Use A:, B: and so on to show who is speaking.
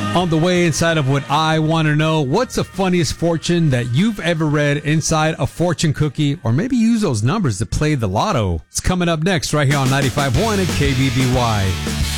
A: On the way inside of what I want to know, what's the funniest fortune that you've ever read inside a fortune cookie, or maybe use those numbers to play the lotto? It's coming up next right here on 95.1 at KBBY.